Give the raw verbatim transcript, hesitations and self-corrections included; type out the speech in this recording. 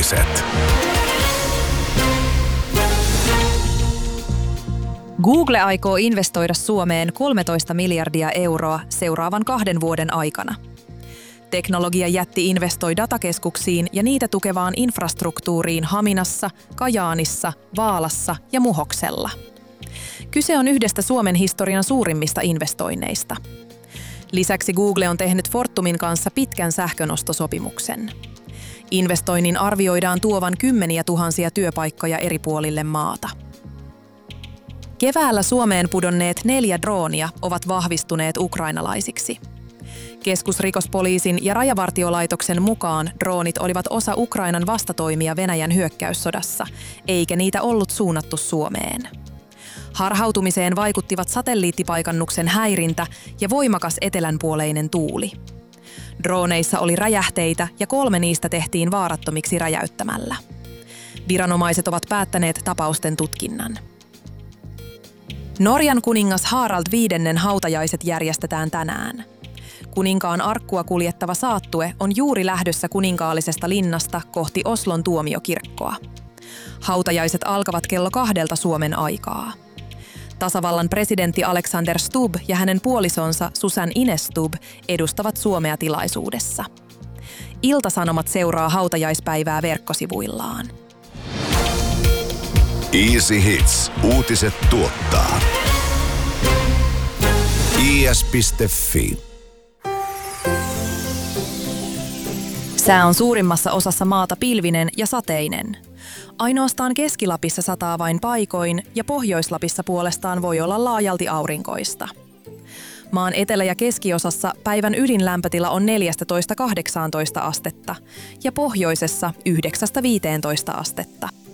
Uutiset. Google aikoo investoida Suomeen kolmetoista miljardia euroa seuraavan kahden vuoden aikana. Teknologiajätti investoi datakeskuksiin ja niitä tukevaan infrastruktuuriin Haminassa, Kajaanissa, Vaalassa ja Muhoksella. Kyse on yhdestä Suomen historian suurimmista investoinneista. Lisäksi Google on tehnyt Fortumin kanssa pitkän sähkönostosopimuksen. Investoinnin arvioidaan tuovan kymmeniä tuhansia työpaikkoja eri puolille maata. Keväällä Suomeen pudonneet neljä droonia ovat vahvistuneet ukrainalaisiksi. Keskusrikospoliisin ja Rajavartiolaitoksen mukaan droonit olivat osa Ukrainan vastatoimia Venäjän hyökkäyssodassa, eikä niitä ollut suunnattu Suomeen. Harhautumiseen vaikuttivat satelliittipaikannuksen häirintä ja voimakas etelänpuoleinen tuuli. Drooneissa oli räjähteitä ja kolme niistä tehtiin vaarattomiksi räjäyttämällä. Viranomaiset ovat päättäneet tapausten tutkinnan. Norjan kuningas Harald viidennen hautajaiset järjestetään tänään. Kuninkaan arkkua kuljettava saattue on juuri lähdössä kuninkaallisesta linnasta kohti Oslon tuomiokirkkoa. Hautajaiset alkavat kello kahdelta Suomen aikaa. Tasavallan presidentti Alexander Stubb ja hänen puolisonsa Susan Ines Stubb edustavat Suomea tilaisuudessa. Ilta-Sanomat seuraa hautajaispäivää verkkosivuillaan. Easy Hits. Uutiset tuottaa. i s piste f i. Sää on suurimmassa osassa maata pilvinen ja sateinen. Ainoastaan Keski-Lapissa sataa vain paikoin ja Pohjois-Lapissa puolestaan voi olla laajalti aurinkoista. Maan etelä- ja keskiosassa päivän ydinlämpötila on neljätoista kahdeksantoista astetta ja pohjoisessa yhdeksästä viiteentoista astetta.